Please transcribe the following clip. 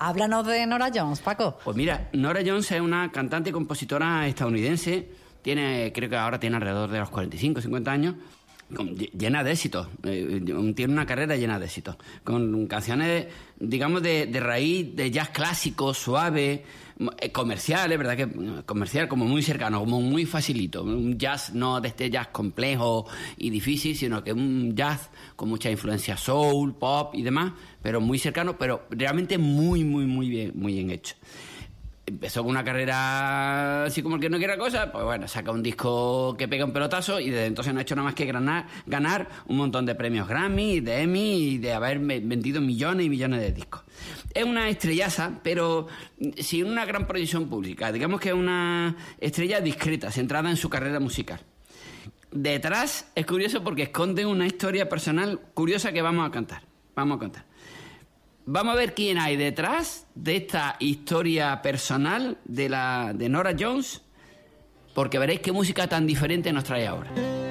Háblanos de Norah Jones, Paco. Pues mira, Norah Jones es una cantante y compositora estadounidense. Creo que ahora tiene alrededor de los 45, 50 años. Llena de éxitos, tiene una carrera llena de éxitos, con canciones, digamos, de raíz, de jazz clásico, suave, comercial, es verdad que comercial, como muy cercano, como muy facilito, un jazz no de este jazz complejo y difícil, sino que un jazz con mucha influencia soul, pop y demás, pero muy cercano, pero realmente muy bien hecho. Empezó con una carrera así como el que no quiera cosa, pues bueno, saca un disco que pega un pelotazo y desde entonces no ha hecho nada más que ganar un montón de premios Grammy, de Emmy y de haber vendido millones y millones de discos. Es una estrellaza, pero sin una gran proyección pública. Digamos que es una estrella discreta, centrada en su carrera musical. Detrás es curioso porque esconde una historia personal curiosa que vamos a contar. Vamos a ver quién hay detrás de esta historia personal de Norah Jones, porque veréis qué música tan diferente nos trae ahora.